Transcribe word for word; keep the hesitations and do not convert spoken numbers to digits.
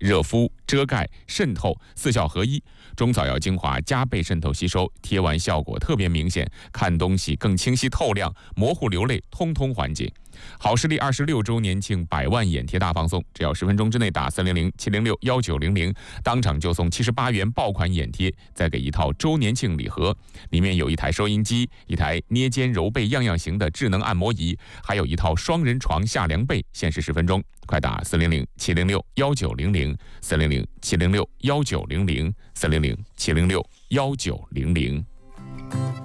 热敷、遮盖、渗透四效合一。中草药精华加倍渗透吸收，贴完效果特别明显，看东西更清晰透亮，模糊流泪通通缓解。好视力二十六周年庆百万眼贴大放送，只要十分钟之内打三零零七零六幺九零零，当场就送七十八元爆款眼贴，再给一套周年庆礼盒，里面有一台收音机、一台捏肩揉背样样行的智能按摩仪，还有一套双人床下凉被，限时十分钟，快打四零零七零六幺九零零，四零零七零六幺九零零，四零零七零六幺九零零。